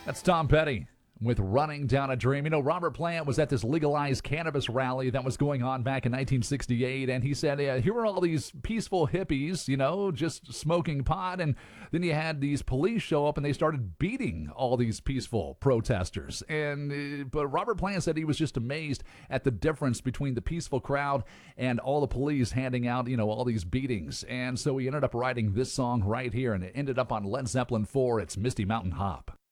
That's Tom Petty with Running Down a Dream. You know, Robert Plant was at this legalized cannabis rally that was going on back in 1968, and he said, here were all these peaceful hippies, just smoking pot, and then you had these police show up, and they started beating all these peaceful protesters. But Robert Plant said he was just amazed at the difference between the peaceful crowd and all the police handing out, all these beatings. And so he ended up writing this song right here, and it ended up on Led Zeppelin 4. It's Misty Mountain Hop.